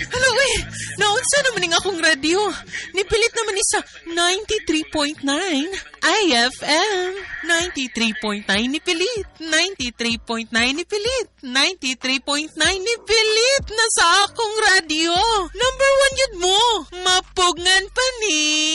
Hala, uy, naunsa naman nga akong radyo. Nipilit naman ni sa 93.9 IFM. 93.9 nipilit. 93.9 nipilit. 93.9 nipilit na sa akong radyo. Number 1 yun mo. Mapugngan pa ni.